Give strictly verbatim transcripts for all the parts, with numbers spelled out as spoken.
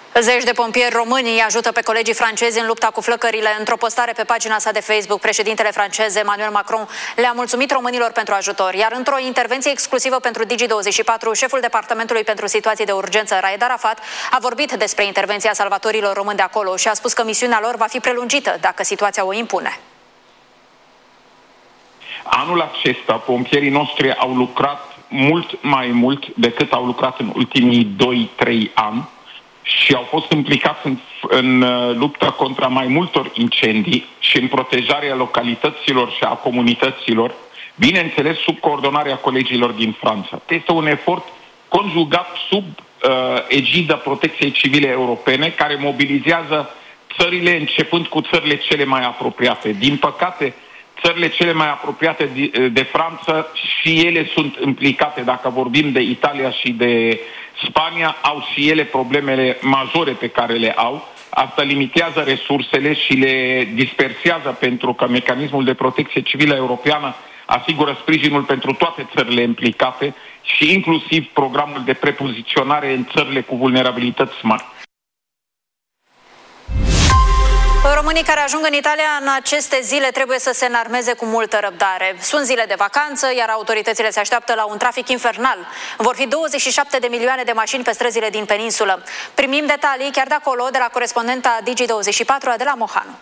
Zeci de pompieri români îi ajută pe colegii francezi în lupta cu flăcările. Într-o postare pe pagina sa de Facebook, președintele francez Emmanuel Macron le-a mulțumit românilor pentru ajutor, iar într-o intervenție exclusivă pentru Digi douăzeci și patru, șeful Departamentului pentru Situații de Urgență, Raed Arafat, a vorbit despre intervenția salvatorilor români de acolo și a spus că misiunea lor va fi prelungită dacă situația o impune. Anul acesta, pompierii noștri au lucrat mult mai mult decât au lucrat în ultimii doi trei ani și au fost implicați în, în lupta contra mai multor incendii și în protejarea localităților și a comunităților, bineînțeles sub coordonarea colegilor din Franța. Este un efort conjugat sub uh, egida Protecției Civile Europene, care mobilizează țările începând cu țările cele mai apropiate. Din păcate, țările cele mai apropiate de, de Franța și ele sunt implicate, dacă vorbim de Italia și de Spania, au și ele problemele majore pe care le au. Asta limitează resursele și le dispersează, pentru că mecanismul de protecție civilă europeană asigură sprijinul pentru toate țările implicate și inclusiv programul de prepoziționare în țările cu vulnerabilități mari. Românii care ajung în Italia în aceste zile trebuie să se înarmeze cu multă răbdare. Sunt zile de vacanță, iar autoritățile se așteaptă la un trafic infernal. Vor fi douăzeci și șapte de milioane de mașini pe străzile din peninsulă. Primim detalii chiar de acolo, de la corespondenta Digi douăzeci și patru, Adela Mohanu.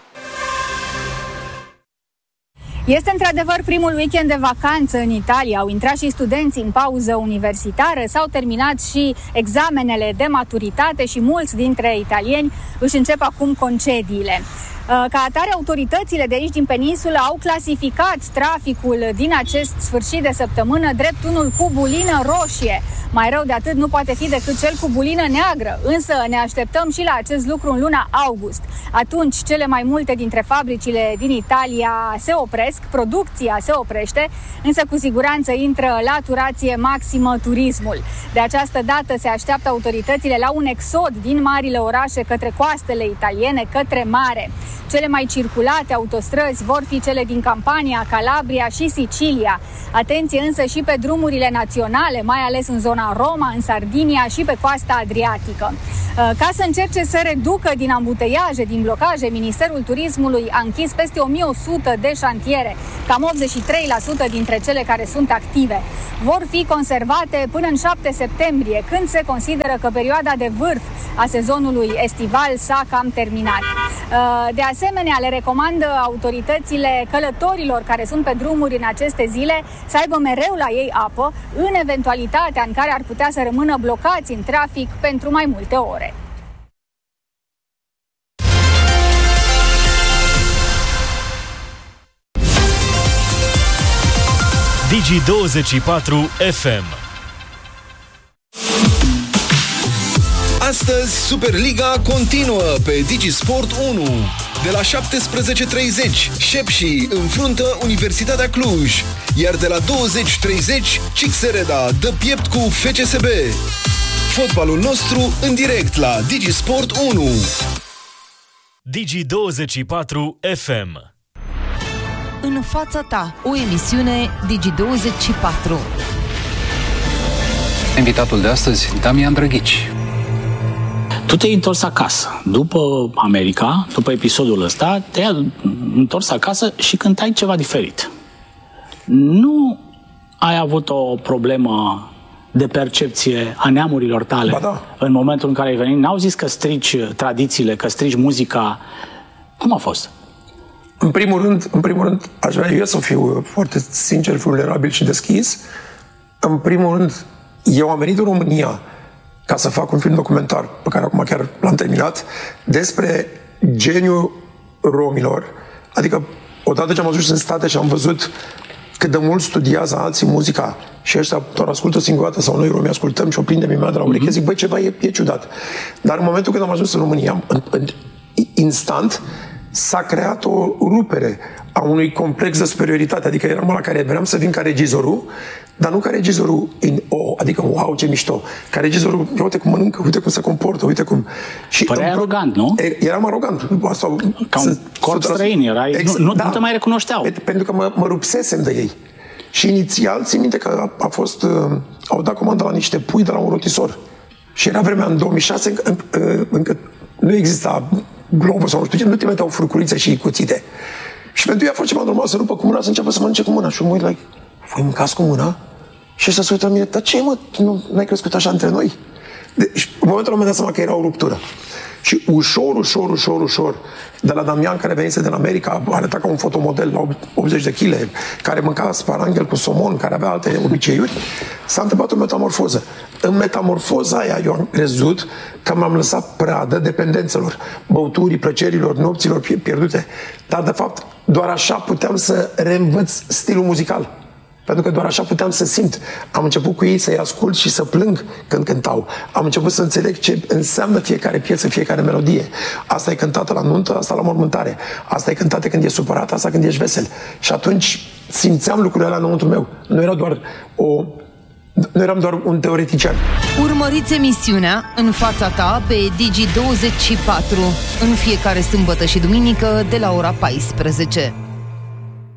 Este într-adevăr primul weekend de vacanță în Italia. Au intrat și studenții în pauză universitară, s-au terminat și examenele de maturitate și mulți dintre italieni își încep acum concediile. Ca atare, autoritățile de aici din peninsulă au clasificat traficul din acest sfârșit de săptămână drept unul cu bulină roșie. Mai rău de atât nu poate fi decât cel cu bulină neagră, însă ne așteptăm și la acest lucru în luna august. Atunci, cele mai multe dintre fabricile din Italia se opresc, producția se oprește, însă cu siguranță intră la turație maximă turismul. De această dată se așteaptă autoritățile la un exod din marile orașe către coastele italiene, către mare. Cele mai circulate autostrăzi vor fi cele din Campania, Calabria și Sicilia. Atenție însă și pe drumurile naționale, mai ales în zona Roma, în Sardinia și pe coasta Adriatică. Ca să încerce să reducă din ambuteiaje, din blocaje, Ministerul Turismului a închis peste o mie o sută de șantiere, cam optzeci și trei la sută dintre cele care sunt active. Vor fi conservate până în șapte septembrie, când se consideră că perioada de vârf a sezonului estival s-a cam terminat. De asemenea, le recomandă autoritățile călătorilor care sunt pe drumuri în aceste zile să aibă mereu la ei apă, în eventualitatea în care ar putea să rămână blocați în trafic pentru mai multe ore. Digi douăzeci și patru F M. Astăzi, Superliga continuă pe Digi Sport unu. De la șaptesprezece și treizeci, Șepși înfruntă Universitatea Cluj, iar de la douăzeci treizeci, Cixereda dă piept cu F C S B. Fotbalul nostru în direct la Digi Sport unu. Digi douăzeci și patru F M. În fața ta, o emisiune Digi douăzeci și patru. Invitatul de astăzi, Damian Drăghici. Tu te-ai întors acasă. După America, după episodul ăsta, te-ai întors acasă și cântai ceva diferit. Nu ai avut o problemă de percepție a neamurilor tale ba da. în momentul în care ai venit? N-au zis că strici tradițiile, că strici muzica? Cum a fost? În primul rând, în primul rând, aș vrea eu să fiu foarte sincer, vulnerabil și deschis. În primul rând, eu am venit în România ca să fac un film documentar, pe care acum chiar l-am terminat, despre geniul romilor. Adică, odată ce am ajuns în state și am văzut cât de mult studiază alții muzica și ăștia doar ascultă singură dată sau noi romii ascultăm și o prindem imediat de la ureche, zic, băi, ceva e, e ciudat. Dar în momentul când am ajuns în România, în, în, instant, s-a creat o rupere a unui complex de superioritate. Adică eram la care vreau să vin ca regizorul, dar nu ca regizorul in o, adică wow, ce mișto. Ca regizorul, uite cum mănâncă, uite cum se comportă, uite cum... Și păreai arogant, nu? Eram arogant. Asta, ca un corp străin, erai, exact, nu, da, nu te mai recunoșteau. Pentru că mă, mă rupsesem de ei. Și inițial, țin minte că a, a fost... Uh, au dat comandă la niște pui de la un rotisor. Și era vremea în două mii șase încă, încă nu exista globul sau nu știu ce, nu te meteau furculițe și cuțite. Și pentru ea a fost ceva normal să rupă cu mâna, să înceapă să mănânce cu mâna. Și eu mă uit, like, voi mâncați cu mâna? Și ăsta se uită la mine, dar ce mă, nu ai crescut așa între noi? Deci, în momentul ăla mi-am dat seama că era o ruptură. Și ușor, ușor, ușor, ușor, de la Damian, care venise din America, arăta ca un fotomodel la optzeci de kilograme, care mânca sparanghel cu somon, care avea alte obiceiuri, s-a întâmplat o metamorfoză. În metamorfoza aia eu am crezut că m-am lăsat pradă dependențelor, băuturii, plăcerilor, nopților pierdute. Dar, de fapt, doar așa puteam să reînvăț stilul muzical. Pentru că doar așa puteam să simt. Am început cu ei să-i ascult și să plâng când cântau. Am început să înțeleg ce înseamnă fiecare piesă, fiecare melodie. Asta e cântată la nuntă, asta la mormântare. Asta e cântată când e supărat, asta când ești vesel. Și atunci simțeam lucrurile alea înăuntru meu. Nu era doar o... Nu eram doar un teoretician. Urmăriți emisiunea În fața ta pe Digi douăzeci și patru în fiecare sâmbătă și duminică de la ora paisprezece.